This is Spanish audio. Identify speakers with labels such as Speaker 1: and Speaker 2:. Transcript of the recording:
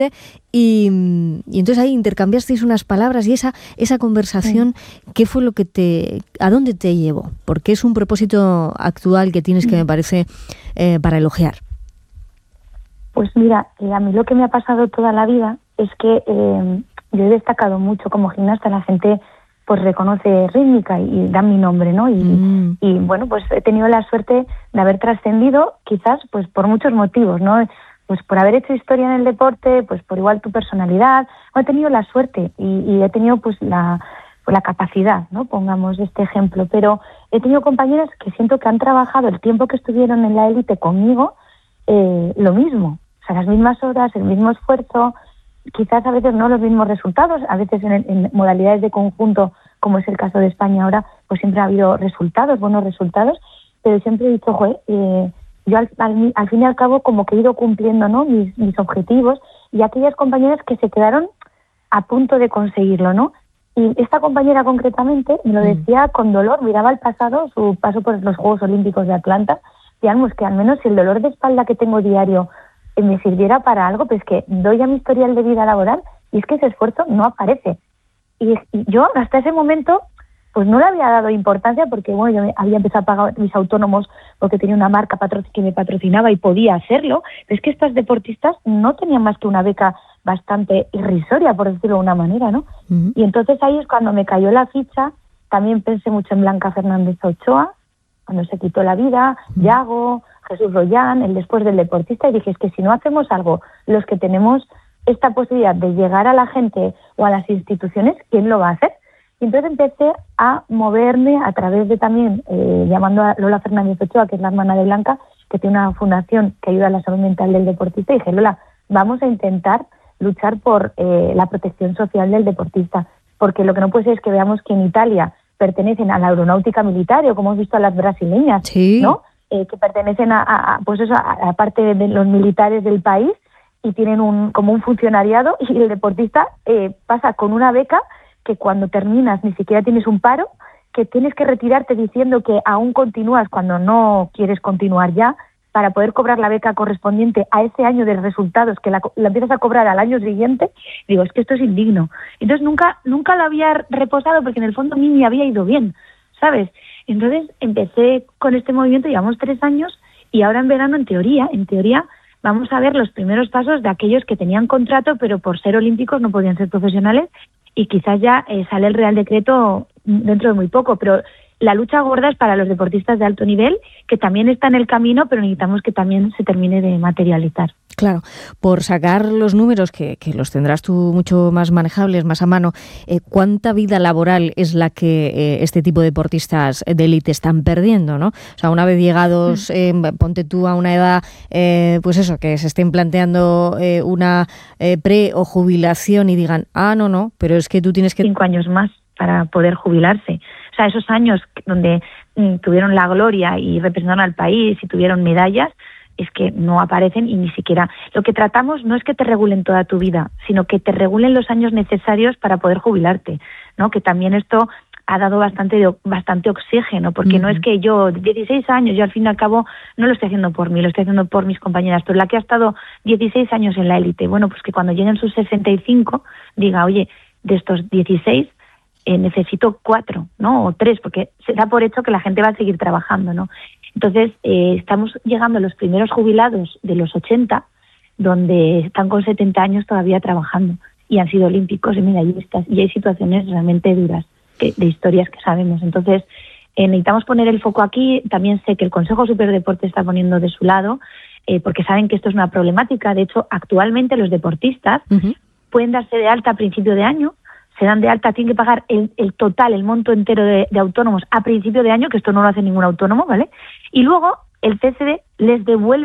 Speaker 1: Y entonces ahí intercambiasteis unas palabras y esa conversación, ¿qué fue lo que a dónde te llevó? Porque es un propósito actual que tienes que me parece para elogiar.
Speaker 2: Pues mira, a mí lo que me ha pasado toda la vida es que yo he destacado mucho como gimnasta, la gente pues reconoce rítmica y da mi nombre, ¿no? Y bueno, pues he tenido la suerte de haber trascendido, quizás pues por muchos motivos, ¿no? Pues por haber hecho historia en el deporte, pues por igual tu personalidad. He tenido la suerte y he tenido pues la capacidad, ¿no? Pongamos este ejemplo. Pero he tenido compañeras que siento que han trabajado el tiempo que estuvieron en la élite conmigo, lo mismo. O sea, las mismas horas, el mismo esfuerzo, quizás a veces no los mismos resultados, a veces en modalidades de conjunto, como es el caso de España ahora, pues siempre ha habido resultados, buenos resultados, pero siempre he dicho, yo al fin y al cabo como que he ido cumpliendo, ¿no? mis objetivos, y aquellas compañeras que se quedaron a punto de conseguirlo, ¿no? Y esta compañera concretamente me lo decía con dolor, miraba al pasado, su paso por los Juegos Olímpicos de Atlanta, digamos que al menos si el dolor de espalda que tengo diario me sirviera para algo, pues que doy a mi historial de vida laboral y es que ese esfuerzo no aparece. Y yo hasta ese momento pues no le había dado importancia porque bueno, yo había empezado a pagar mis autónomos porque tenía una marca que me patrocinaba y podía hacerlo, pero es que estas deportistas no tenían más que una beca bastante irrisoria, por decirlo de una manera, ¿no? Y entonces ahí es cuando me cayó la ficha. También pensé mucho en Blanca Fernández Ochoa, cuando se quitó la vida, Yago, Jesús Rollán, el después del deportista, y dije, es que si no hacemos algo, los que tenemos esta posibilidad de llegar a la gente o a las instituciones, ¿quién lo va a hacer? Y entonces empecé a moverme a través de también, llamando a Lola Fernández Ochoa, que es la hermana de Blanca, que tiene una fundación que ayuda a la salud mental del deportista, y dije, Lola, vamos a intentar luchar por la protección social del deportista, porque lo que no puede ser es que veamos que en Italia pertenecen a la aeronáutica militar, o como hemos visto a las brasileñas, ¿no? Que pertenecen a parte de los militares del país y tienen como un funcionariado, y el deportista pasa con una beca que cuando terminas ni siquiera tienes un paro, que tienes que retirarte diciendo que aún continúas cuando no quieres continuar ya, para poder cobrar la beca correspondiente a ese año de resultados, que la empiezas a cobrar al año siguiente. Digo, es que esto es indigno. Entonces nunca lo había reposado porque en el fondo a mí me había ido bien, ¿sabes? Entonces empecé con este movimiento, llevamos 3 años, y ahora en verano, en teoría, vamos a ver los primeros pasos de aquellos que tenían contrato, pero por ser olímpicos no podían ser profesionales, y quizás ya sale el Real Decreto dentro de muy poco, pero la lucha gorda es para los deportistas de alto nivel, que también está en el camino, pero necesitamos que también se termine de materializar.
Speaker 1: Claro, por sacar los números, que los tendrás tú mucho más manejables, más a mano, ¿cuánta vida laboral es la que este tipo de deportistas de élite están perdiendo, ¿no? O sea, una vez llegados, ponte tú a una edad, pues eso, que se estén planteando una pre o jubilación y digan, no, pero es que tú tienes que...
Speaker 2: 5 años más para poder jubilarse. O sea, esos años donde tuvieron la gloria y representaron al país y tuvieron medallas, es que no aparecen, y ni siquiera... Lo que tratamos no es que te regulen toda tu vida, sino que te regulen los años necesarios para poder jubilarte, ¿no? Que también esto ha dado bastante oxígeno, porque no es que yo, 16 años, yo al fin y al cabo no lo estoy haciendo por mí, lo estoy haciendo por mis compañeras, pero la que ha estado 16 años en la élite, bueno, pues que cuando lleguen sus 65 diga, oye, de estos 16... necesito 4, ¿no? O 3, porque se da por hecho que la gente va a seguir trabajando, ¿no? Entonces, estamos llegando a los primeros jubilados de los 80, donde están con 70 años todavía trabajando y han sido olímpicos y medallistas, y hay situaciones realmente duras de historias que sabemos. Entonces, necesitamos poner el foco aquí. También sé que el Consejo Superior de Deporte está poniendo de su lado, porque saben que esto es una problemática. De hecho, actualmente los deportistas pueden darse de alta a principio de año, se dan de alta, tienen que pagar el total, el monto entero de autónomos a principio de año, que esto no lo hace ningún autónomo, ¿vale? Y luego el CCD les devuelve